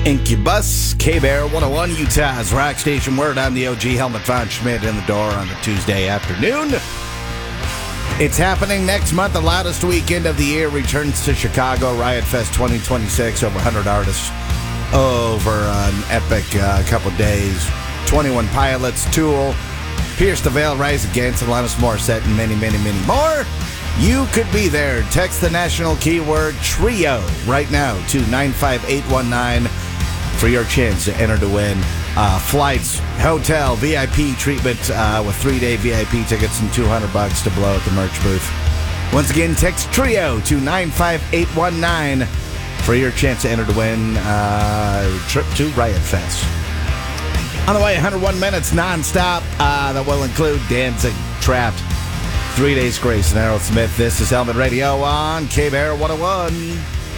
Incubus, K-Bear 101, Utah's rock station. Word on the OG. Helmut von Schmidt in the door on the Tuesday afternoon. It's happening next month. The loudest weekend of the year returns to Chicago. Riot Fest 2026. Over 100 artists over an epic couple days. 21 Pilots, Tool, Pierce the Veil, Rise Against, Alanis Morissette, and many, many, many more. You could be there. Text the national keyword TRIO right now to 95819 for your chance to enter to win flights, hotel, VIP treatment with 3-day VIP tickets and $200 to blow at the merch booth. Once again, text TRIO to 95819 for your chance to enter to win a trip to Riot Fest. On the way, 101 minutes nonstop. That will include Danzig, Trapped, 3 Days Grace, and Aerosmith. This is Helmet Radio on K-Bear 101.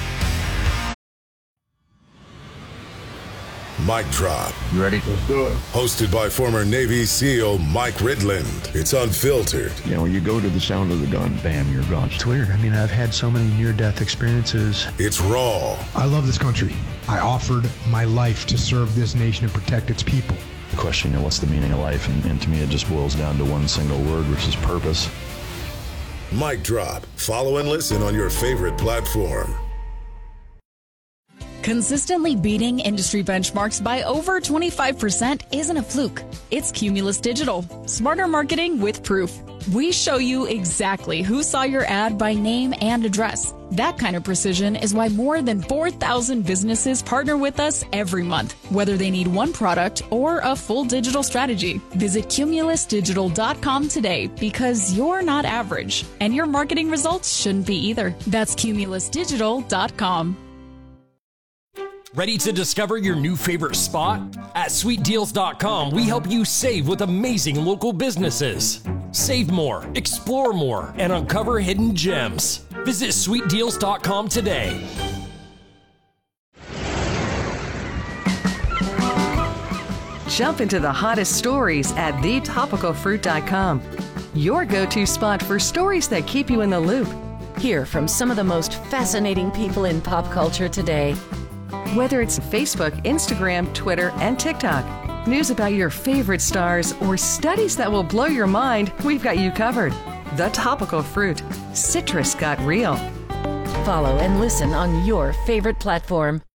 Mic Drop. You ready? Let's do it. Hosted by former Navy SEAL Mike Ridland. It's unfiltered. You know, when you go to the sound of the gun, bam, you're gone. It's weird. I mean, I've had so many near-death experiences. It's raw. I love this country. I offered my life to serve this nation and protect its people. The question, you know, what's the meaning of life? And to me, it just boils down to one single word, which is purpose. Mic Drop. Follow and listen on your favorite platform. Consistently beating industry benchmarks by over 25% isn't a fluke. It's Cumulus Digital. Smarter marketing with proof. We show you exactly who saw your ad by name and address. That kind of precision is why more than 4,000 businesses partner with us every month, whether they need one product or a full digital strategy. Visit cumulusdigital.com today because you're not average, and your marketing results shouldn't be either. That's cumulusdigital.com. Ready to discover your new favorite spot? At sweetdeals.com, we help you save with amazing local businesses. Save more, explore more, and uncover hidden gems. Visit sweetdeals.com today. Jump into the hottest stories at thetopicalfruit.com. Your go-to spot for stories that keep you in the loop. Hear from some of the most fascinating people in pop culture today. Whether it's Facebook, Instagram, Twitter, and TikTok, news about your favorite stars, or studies that will blow your mind, we've got you covered. The Topical Fruit. Citrus got real. Follow and listen on your favorite platform.